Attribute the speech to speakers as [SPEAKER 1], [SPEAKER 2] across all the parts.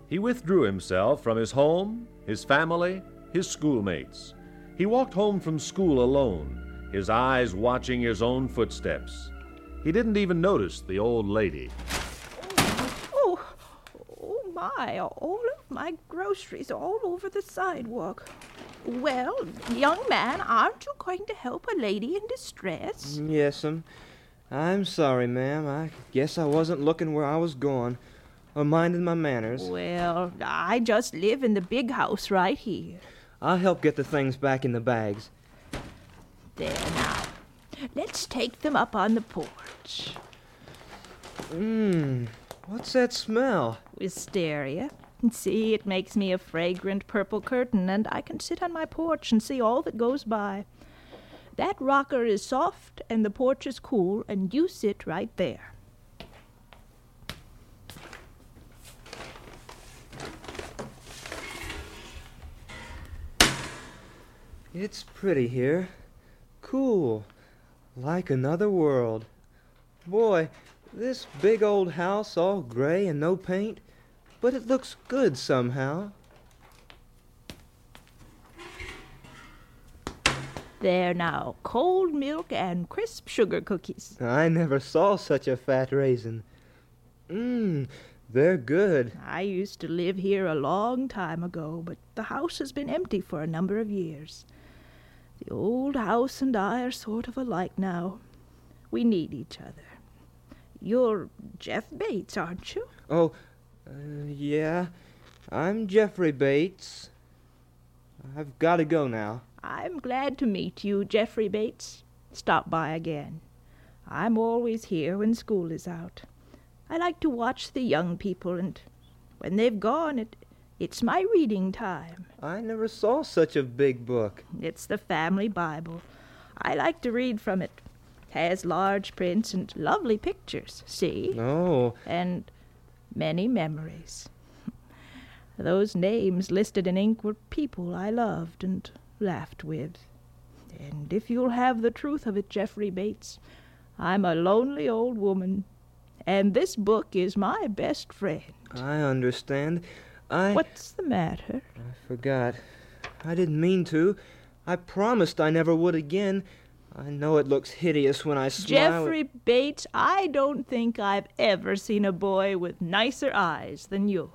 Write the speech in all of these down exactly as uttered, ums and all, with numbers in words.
[SPEAKER 1] He withdrew himself from his home, his family, his schoolmates. He walked home from school alone, his eyes watching his own footsteps. He didn't even notice the old lady.
[SPEAKER 2] Oh, oh my, all of my groceries all over the sidewalk. Well, young man, aren't you going to help a lady in distress?
[SPEAKER 3] Yes'm. I'm sorry, ma'am. I guess I wasn't looking where I was going, or minding my manners.
[SPEAKER 2] Well, I just live in the big house right here.
[SPEAKER 3] I'll help get the things back in the bags.
[SPEAKER 2] There now. Let's take them up on the porch.
[SPEAKER 3] Mmm, what's that smell?
[SPEAKER 2] Wisteria. See, it makes me a fragrant purple curtain, and I can sit on my porch and see all that goes by. That rocker is soft, and the porch is cool, and you sit right there.
[SPEAKER 3] It's pretty here. Cool. Like another world. Boy, this big old house all gray and no paint, but it looks good somehow.
[SPEAKER 2] There now, cold milk and crisp sugar cookies.
[SPEAKER 3] I never saw such a fat raisin. Mmm, they're good.
[SPEAKER 2] I used to live here a long time ago, but the house has been empty for a number of years. The old house and I are sort of alike now. We need each other. You're Jeff Bates, aren't you?
[SPEAKER 3] Oh, uh, yeah. I'm Jeffrey Bates. I've got to go now.
[SPEAKER 2] I'm glad to meet you, Jeffrey Bates. Stop by again. I'm always here when school is out. I like to watch the young people, and when they've gone, it, it's my reading time.
[SPEAKER 3] I never saw such a big book.
[SPEAKER 2] It's the family Bible. I like to read from it. It has large prints and lovely pictures, see?
[SPEAKER 3] Oh.
[SPEAKER 2] And many memories. Those names listed in ink were people I loved and laughed with. And if you'll have the truth of it, Jeffrey Bates, I'm a lonely old woman, and this book is my best friend.
[SPEAKER 3] I understand. I...
[SPEAKER 2] What's the matter?
[SPEAKER 3] I forgot. I didn't mean to. I promised I never would again. I know it looks hideous when I smile.
[SPEAKER 2] Jeffrey Bates, I don't think I've ever seen a boy with nicer eyes than yours.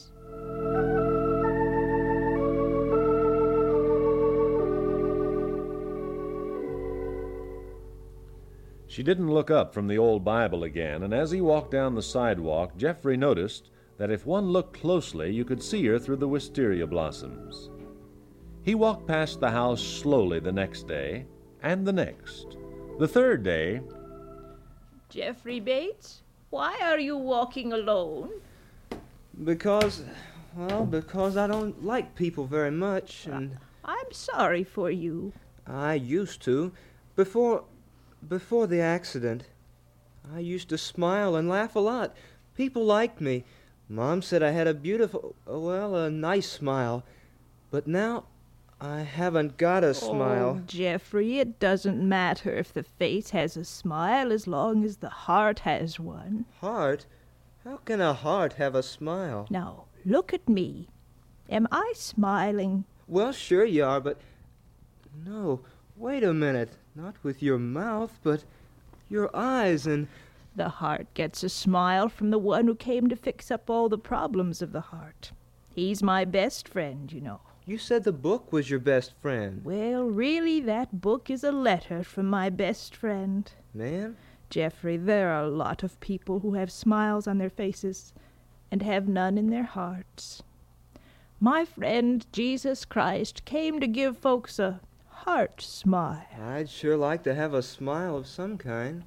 [SPEAKER 1] She didn't look up from the old Bible again, and as he walked down the sidewalk, Jeffrey noticed that if one looked closely, you could see her through the wisteria blossoms. He walked past the house slowly the next day, and the next. The third day...
[SPEAKER 2] Jeffrey Bates, why are you walking alone?
[SPEAKER 3] Because, well, because I don't like people very much, and...
[SPEAKER 2] I'm sorry for you.
[SPEAKER 3] I used to. Before... Before the accident, I used to smile and laugh a lot. People liked me. Mom said I had a beautiful, well, a nice smile. But now, I haven't got a smile.
[SPEAKER 2] Oh, Jeffrey, it doesn't matter if the face has a smile as long as the heart has one.
[SPEAKER 3] Heart? How can a heart have a smile?
[SPEAKER 2] Now, look at me. Am I smiling?
[SPEAKER 3] Well, sure you are, but... No, wait a minute. Not with your mouth, but your eyes and...
[SPEAKER 2] The heart gets a smile from the one who came to fix up all the problems of the heart. He's my best friend, you know.
[SPEAKER 3] You said the book was your best friend.
[SPEAKER 2] Well, really, that book is a letter from my best friend.
[SPEAKER 3] Ma'am?
[SPEAKER 2] Jeffrey, there are a lot of people who have smiles on their faces and have none in their hearts. My friend, Jesus Christ, came to give folks a heart smile.
[SPEAKER 3] I'd sure like to have a smile of some kind.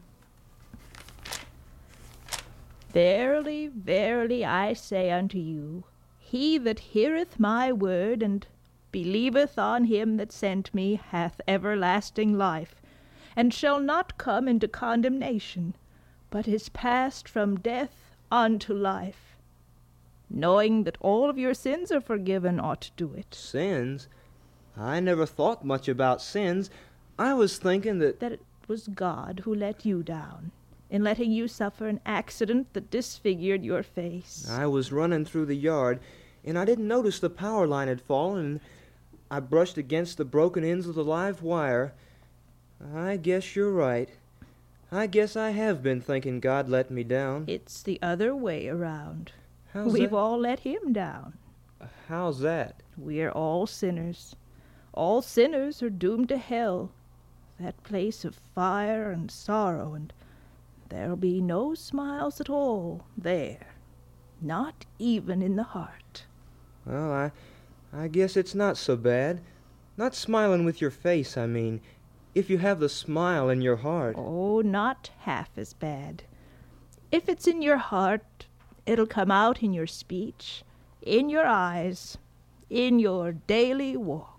[SPEAKER 2] Verily, verily, I say unto you, he that heareth my word and believeth on him that sent me hath everlasting life, and shall not come into condemnation, but is passed from death unto life. Knowing that all of your sins are forgiven ought to do it.
[SPEAKER 3] Sins? I never thought much about sins. I was thinking that...
[SPEAKER 2] That it was God who let you down. in letting you suffer an accident that disfigured your face.
[SPEAKER 3] I was running through the yard, and I didn't notice the power line had fallen, and I brushed against the broken ends of the live wire. I guess you're right. I guess I have been thinking God let me down.
[SPEAKER 2] It's the other way around.
[SPEAKER 3] How's
[SPEAKER 2] We've
[SPEAKER 3] that?
[SPEAKER 2] all let him down.
[SPEAKER 3] How's that?
[SPEAKER 2] We're all sinners. All sinners are doomed to hell, that place of fire and sorrow, and there'll be no smiles at all there, not even in the heart.
[SPEAKER 3] Well, I, I guess it's not so bad. Not smiling with your face, I mean. If you have the smile in your heart.
[SPEAKER 2] Oh, not half as bad. If it's in your heart, it'll come out in your speech, in your eyes, in your daily walk.